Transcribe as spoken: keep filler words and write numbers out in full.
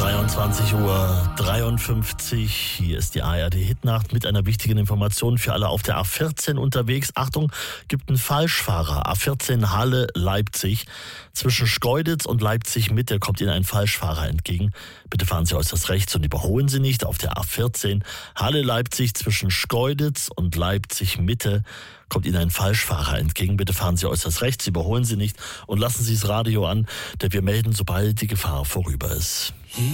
dreiundzwanzig Uhr dreiundfünfzig, hier ist die A R D-Hitnacht mit einer wichtigen Information für alle auf der A vierzehn unterwegs. Achtung, gibt einen Falschfahrer. A vierzehn Halle-Leipzig. Zwischen Schkeuditz und Leipzig-Mitte kommt Ihnen ein Falschfahrer entgegen. Bitte fahren Sie äußerst rechts und überholen Sie nicht. Auf der A vierzehn Halle-Leipzig zwischen Schkeuditz und Leipzig-Mitte kommt Ihnen ein Falschfahrer entgegen. Bitte fahren Sie äußerst rechts, überholen Sie nicht und lassen Sie das Radio an, denn wir melden, sobald die Gefahr vorüber ist.